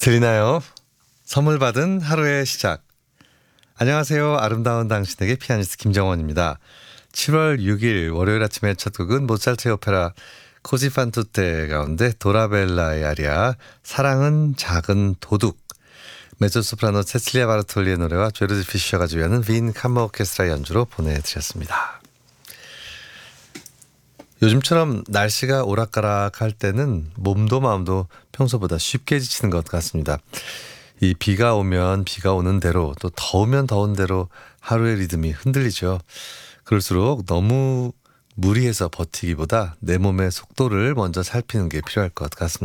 들리나요? 선물 받은 하루의 시작. 안녕하세요. 아름다운 당신에게 피아니스트 김정원입니다. 7월 6일 월요일 아침의 첫 곡은 모차르트의 오페라 코지 fan tutte 가운데 도라벨라의 아리아 사랑은 작은 도둑, 메조소프라노 세실리아 바르톨리의 노래와 조르지 피셔가 지휘하는 빈 카머 오케스트라 연주로 보내드렸습니다. 요즘처럼 날씨가 오락가락할 때는 몸도 마음도 평소보다 쉽게 지치는 것 같습니다. 이 비가 오면 비가 오는 대로, 또 더우면 더운 대로 하루의 리듬이 흔들리죠. 그럴수록 너무 무리해서 버티기보다 내 몸의 속도를 먼저 살피는 게 필요할 것 같습니다.